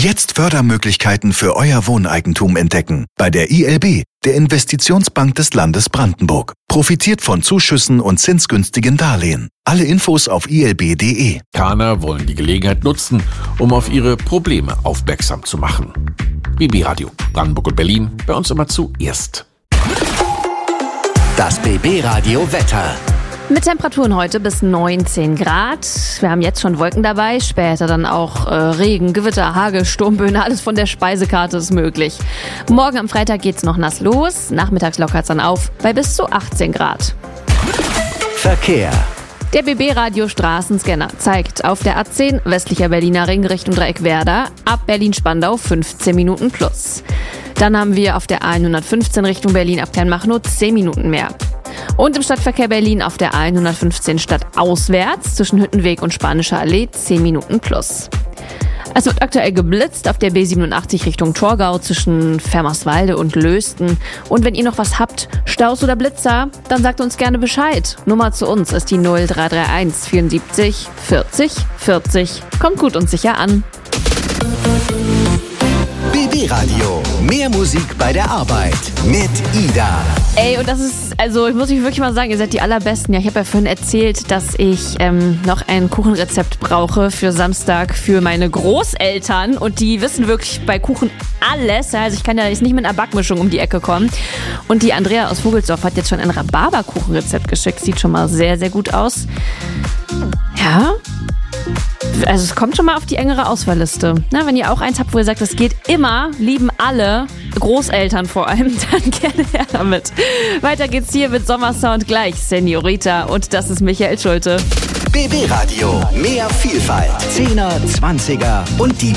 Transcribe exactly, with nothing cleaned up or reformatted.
Jetzt Fördermöglichkeiten für euer Wohneigentum entdecken. Bei der I L B, der Investitionsbank des Landes Brandenburg. Profitiert von Zuschüssen und zinsgünstigen Darlehen. Alle Infos auf i l b punkt d e. Kaner wollen die Gelegenheit nutzen, um auf ihre Probleme aufmerksam zu machen. B B Radio, Brandenburg und Berlin, bei uns immer zuerst. Das B B Radio Wetter. Mit Temperaturen heute bis neunzehn Grad. Wir haben jetzt schon Wolken dabei, später dann auch äh, Regen, Gewitter, Hagel, Sturmböen, alles von der Speisekarte ist möglich. Morgen am Freitag geht's noch nass los, nachmittags lockert's dann auf bei bis zu achtzehn Grad. Verkehr. Der B B-Radio Straßenscanner zeigt auf der A zehn westlicher Berliner Ring Richtung Dreieck Werder ab Berlin-Spandau fünfzehn Minuten plus. Dann haben wir auf der A hundertfünfzehn Richtung Berlin ab Kleinmachnow zehn Minuten mehr. Und im Stadtverkehr Berlin auf der A hundertfünfzehn stadtauswärts zwischen Hüttenweg und Spanischer Allee zehn Minuten plus. Es wird aktuell geblitzt auf der B siebenundachtzig Richtung Torgau zwischen Fermerswalde und Lösten. Und wenn ihr noch was habt, Staus oder Blitzer, dann sagt uns gerne Bescheid. Nummer zu uns ist die null drei drei eins vierundsiebzig vierzig vierzig. Kommt gut und sicher an. B B Radio. Mehr Musik bei der Arbeit mit Ida. Ey, und das ist, also ich muss mich wirklich mal sagen, ihr seid die Allerbesten. Ja, ich habe ja vorhin erzählt, dass ich ähm, noch ein Kuchenrezept brauche für Samstag für meine Großeltern. Und die wissen wirklich bei Kuchen alles. Also ich kann ja jetzt nicht mit einer Backmischung um die Ecke kommen. Und die Andrea aus Vogelsdorf hat jetzt schon ein Rhabarberkuchenrezept geschickt. Sieht schon mal sehr, sehr gut aus. Ja. Also es kommt schon mal auf die engere Auswahlliste. Na, wenn ihr auch eins habt, wo ihr sagt, es geht immer, lieben alle, Großeltern vor allem, dann gerne her damit. Weiter geht's hier mit Sommersound gleich, Senorita, und das ist Michael Schulte. B B Radio. Mehr Vielfalt. Zehner, Zwanziger und die